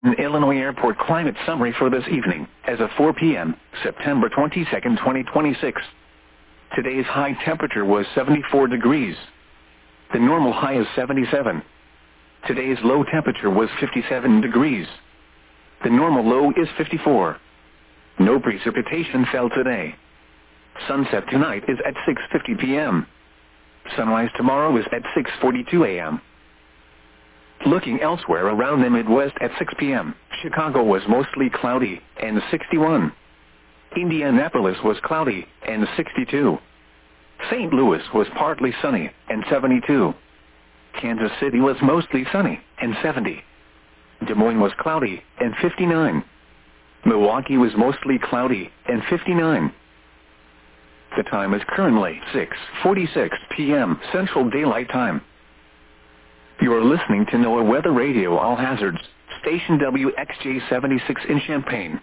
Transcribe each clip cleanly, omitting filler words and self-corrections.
Illinois Airport climate summary for this evening, as of 4 p.m., September 22nd, 2026. Today's high temperature was 74 degrees. The normal high is 77. Today's low temperature was 57 degrees. The normal low is 54. No precipitation fell today. Sunset tonight is at 6:50 p.m. Sunrise tomorrow is at 6:42 a.m. Looking elsewhere around the Midwest at 6 p.m., Chicago was mostly cloudy and 61. Indianapolis was cloudy and 62. St. Louis was partly sunny and 72. Kansas City was mostly sunny and 70. Des Moines was cloudy and 59. Milwaukee was mostly cloudy and 59. The time is currently 6:46 p.m. Central Daylight Time. You are listening to NOAA Weather Radio All Hazards, station WXJ-76 in Champaign.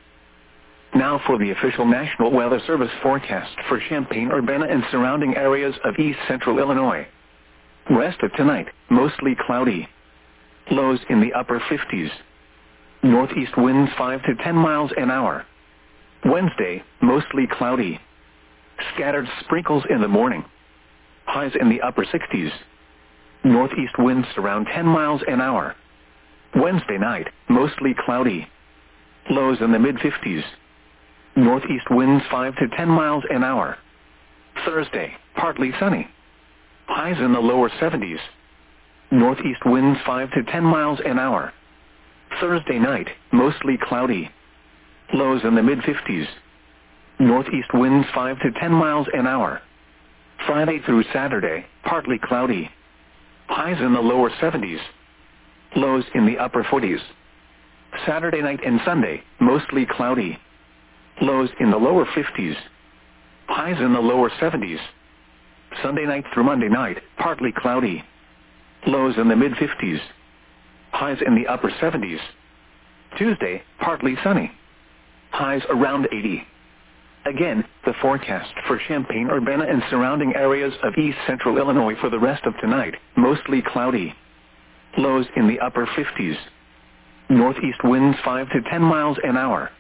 Now for the official National Weather Service forecast for Champaign-Urbana and surrounding areas of east central Illinois. Rest of tonight, mostly cloudy. Lows in the upper 50s. Northeast winds 5 to 10 miles an hour. Wednesday, mostly cloudy. Scattered sprinkles in the morning. Highs in the upper 60s. Northeast winds around 10 miles an hour. Wednesday night, mostly cloudy. Lows in the mid-50s. Northeast winds 5 to 10 miles an hour. Thursday, partly sunny. Highs in the lower 70s. Northeast winds 5 to 10 miles an hour. Thursday night, mostly cloudy. Lows in the mid-50s. Northeast winds 5 to 10 miles an hour. Friday through Saturday, partly cloudy. Highs in the lower 70s. Lows in the upper 40s. Saturday night and Sunday, mostly cloudy. Lows in the lower 50s. Highs in the lower 70s. Sunday night through Monday night, partly cloudy. Lows in the mid-50s. Highs in the upper 70s. Tuesday, partly sunny. Highs around 80. Again, the forecast for Champaign-Urbana and surrounding areas of east central Illinois for the rest of tonight, mostly cloudy. Lows in the upper 50s. Northeast winds 5 to 10 miles an hour.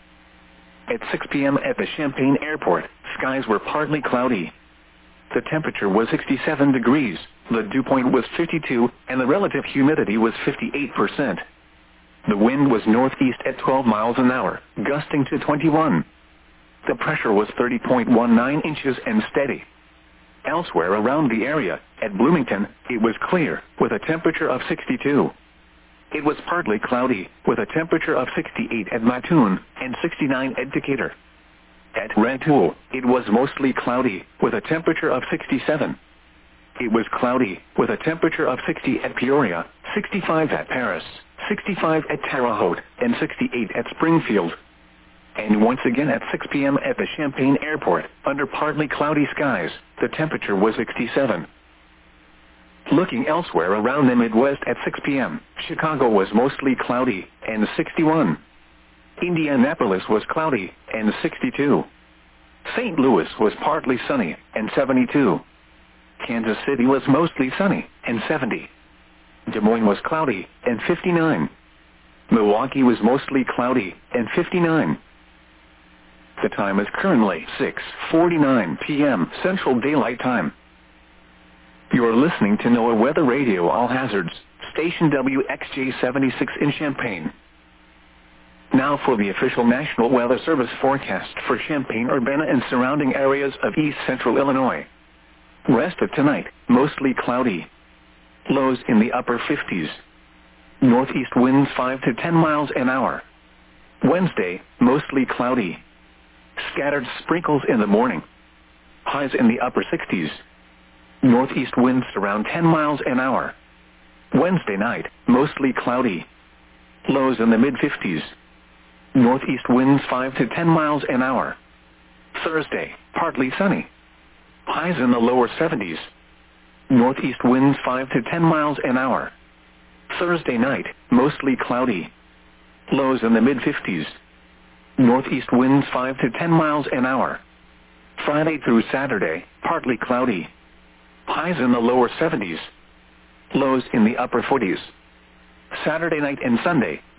At 6 p.m. at the Champaign Airport, skies were partly cloudy. The temperature was 67 degrees, the dew point was 52, and the relative humidity was 58%. The wind was northeast at 12 miles an hour, gusting to 21. The pressure was 30.19 inches and steady. Elsewhere around the area, at Bloomington, it was clear, with a temperature of 62. It was partly cloudy, with a temperature of 68 at Mattoon and 69 at Decatur. At Rantoul, it was mostly cloudy, with a temperature of 67. It was cloudy, with a temperature of 60 at Peoria, 65 at Paris, 65 at Terre Haute, and 68 at Springfield. And once again at 6 p.m. at the Champaign Airport, under partly cloudy skies, the temperature was 67. Looking elsewhere around the Midwest at 6 p.m., Chicago was mostly cloudy and 61. Indianapolis was cloudy and 62. St. Louis was partly sunny and 72. Kansas City was mostly sunny and 70. Des Moines was cloudy and 59. Milwaukee was mostly cloudy and 59. The time is currently 6:49 p.m. Central Daylight Time. You are listening to NOAA Weather Radio All Hazards, station WXJ-76 in Champaign. Now for the official National Weather Service forecast for Champaign-Urbana and surrounding areas of east central Illinois. Rest of tonight, mostly cloudy. Lows in the upper 50s. Northeast winds 5 to 10 miles an hour. Wednesday, mostly cloudy. Scattered sprinkles in the morning. Highs in the upper 60s. Northeast winds around 10 miles an hour. Wednesday night, mostly cloudy. Lows in the mid-50s. Northeast winds 5 to 10 miles an hour. Thursday, partly sunny. Highs in the lower 70s. Northeast winds 5 to 10 miles an hour. Thursday night, mostly cloudy. Lows in the mid-50s. Northeast winds 5 to 10 miles an hour. Friday through Saturday, partly cloudy. Highs in the lower 70s. Lows in the upper 40s. Saturday night and Sunday,